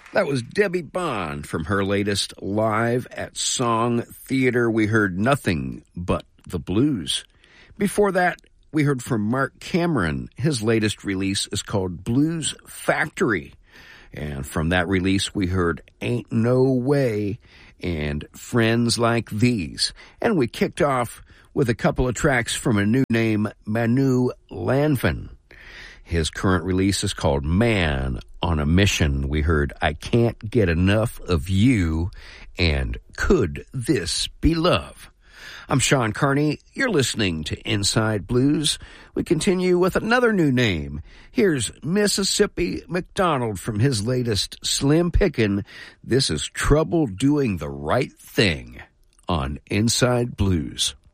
That was Debbie Bond from her latest Live at Song Theater. We heard Nothing But the Blues. Before that, we heard from Mark Cameron. His latest release is called Blues Factory. And from that release, we heard Ain't No Way and Friends Like These. And we kicked off with a couple of tracks from a new name, Manu Lanvin. His current release is called Man on a Mission. We heard I Can't Get Enough of You and Could This Be Love? I'm Sean Carney. You're listening to Inside Blues. We continue with another new name. Here's Mississippi McDonald from his latest Slim Pickin'. This is Trouble Doing the Right Thing on Inside Blues.